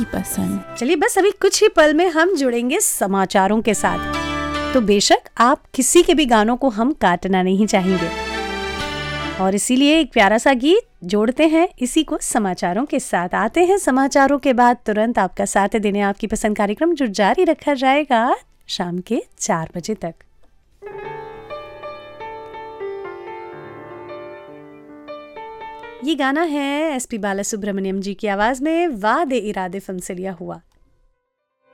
आपकी पसंद। चलिए बस अभी कुछ ही पल में हम जुड़ेंगे समाचारों के साथ। तो बेशक आप किसी के भी गानों को हम काटना नहीं चाहेंगे और इसीलिए एक प्यारा सा गीत जोड़ते हैं इसी को समाचारों के साथ। आते हैं समाचारों के बाद तुरंत आपका साथ देने आपकी पसंद कार्यक्रम जो जारी रखा जाएगा शाम के 4 बजे तक। ये गाना है एसपी बालासुब्रमण्यम जी की आवाज में वादे इरादे फिल्म से लिया हुआ।